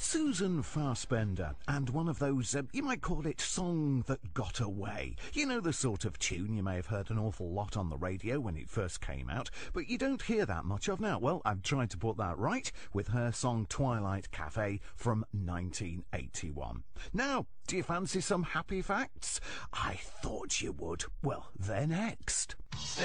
Susan Fassbender, and one of those, you might call it song that got away. You know, the sort of tune you may have heard an awful lot on the radio when it first came out, but you don't hear that much of now. Well, I've tried to put that right with her song Twilight Cafe from 1981. Now, do you fancy some happy facts? I thought you would. Well, they're next.